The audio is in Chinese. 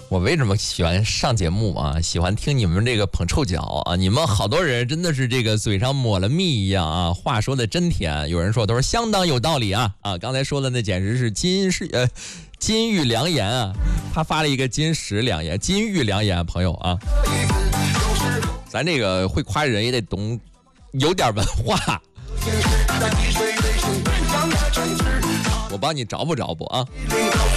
我为什么喜欢上节目啊？喜欢听你们这个捧臭脚啊！你们好多人真的是这个嘴上抹了蜜一样啊，话说的真甜。有人说都是相当有道理啊！刚才说的那简直是金玉良言啊！他发了一个金石良言，金玉良言，朋友啊，咱这个会夸人也得懂，有点文化。我帮你找补啊！